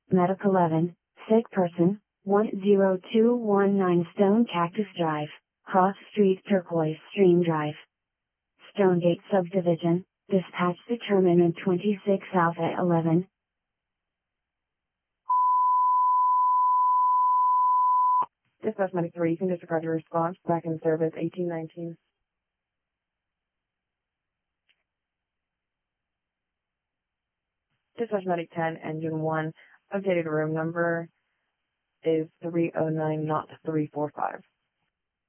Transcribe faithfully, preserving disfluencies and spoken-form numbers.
Medic eleven, sick person, one zero two one nine Stone Cactus Drive, Cross Street Turquoise Stream Drive. Stonegate Subdivision, dispatch determinant twenty-six Alpha eleven. Dispatch Medic three, you can disregard your response. Back in service, eighteen nineteen. Dispatch Medic ten, Engine one, updated room number is three oh nine, not three four five.